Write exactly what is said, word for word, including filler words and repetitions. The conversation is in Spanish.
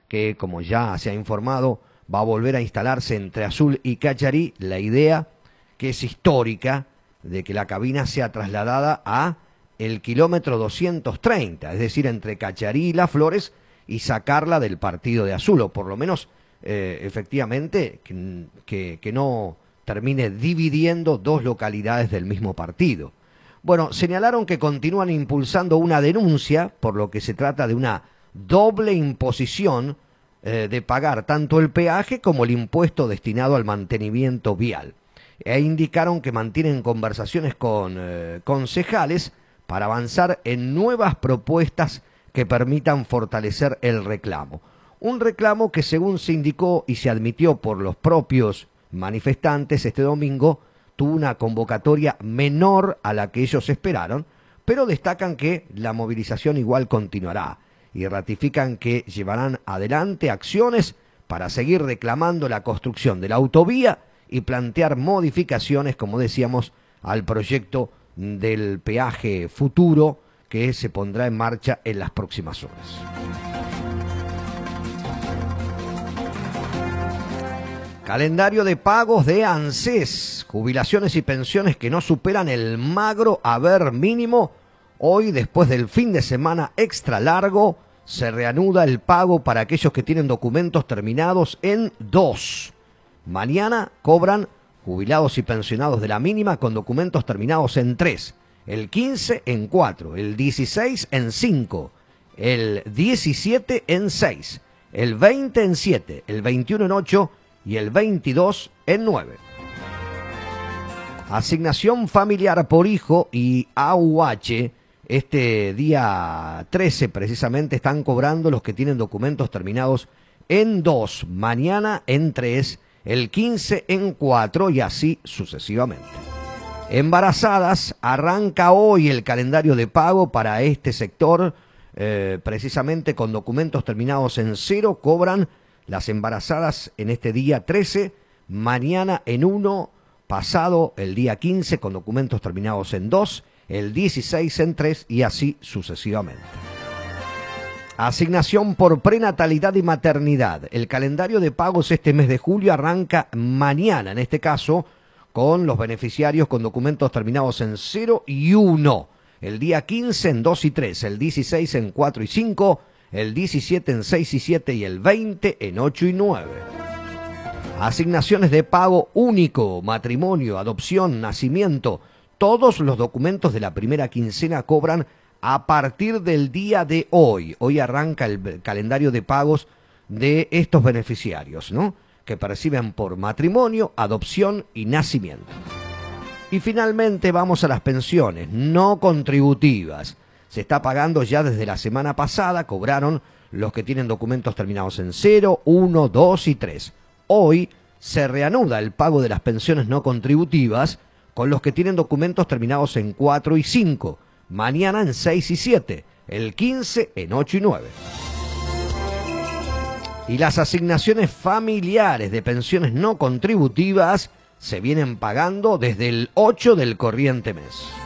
que, como ya se ha informado, va a volver a instalarse entre Azul y Cacharí. La idea, que es histórica, de que la cabina sea trasladada a el kilómetro doscientos treinta, es decir, entre Cacharí y Las Flores, y sacarla del partido de Azul, o por lo menos, eh, efectivamente, que, que, que no termine dividiendo dos localidades del mismo partido. Bueno, señalaron que continúan impulsando una denuncia, por lo que se trata de una doble imposición eh, de pagar tanto el peaje como el impuesto destinado al mantenimiento vial. E indicaron que mantienen conversaciones con eh, concejales para avanzar en nuevas propuestas que permitan fortalecer el reclamo. Un reclamo que, según se indicó y se admitió por los propios manifestantes este domingo, tuvo una convocatoria menor a la que ellos esperaron, pero destacan que la movilización igual continuará y ratifican que llevarán adelante acciones para seguir reclamando la construcción de la autovía y plantear modificaciones, como decíamos, al proyecto del peaje futuro que se pondrá en marcha en las próximas horas. Calendario de pagos de ANSES, jubilaciones y pensiones que no superan el magro haber mínimo. Hoy, después del fin de semana extra largo, se reanuda el pago para aquellos que tienen documentos terminados en dos. Mañana cobran jubilados y pensionados de la mínima con documentos terminados en tres. El quince en cuatro, el dieciséis en cinco, el diecisiete en seis, el veinte en siete, el veintiuno en ocho y el veintidós en nueve. Asignación familiar por hijo y A U H, este día trece precisamente están cobrando los que tienen documentos terminados en dos, mañana en tres, el quince en cuatro y así sucesivamente. Embarazadas, arranca hoy el calendario de pago para este sector, eh, precisamente con documentos terminados en cero, cobran las embarazadas en este día trece, mañana en uno, pasado el día quince con documentos terminados en dos, el dieciséis en tres y así sucesivamente. Asignación por prenatalidad y maternidad. El calendario de pagos este mes de julio arranca mañana, en este caso, con los beneficiarios con documentos terminados en cero y uno. El día quince en dos y tres, el dieciséis en cuatro y cinco, el diecisiete en seis y siete y el veinte en ocho y nueve. Asignaciones de pago único, matrimonio, adopción, nacimiento. Todos los documentos de la primera quincena cobran a partir del día de hoy. Hoy arranca el calendario de pagos de estos beneficiarios, ¿no?, que perciben por matrimonio, adopción y nacimiento. Y finalmente vamos a las pensiones no contributivas. Se está pagando ya desde la semana pasada, cobraron los que tienen documentos terminados en cero, uno, dos y tres. Hoy se reanuda el pago de las pensiones no contributivas con los que tienen documentos terminados en cuatro y cinco. Mañana en seis y siete, el quince en ocho y nueve. Y las asignaciones familiares de pensiones no contributivas se vienen pagando desde el ocho del corriente mes.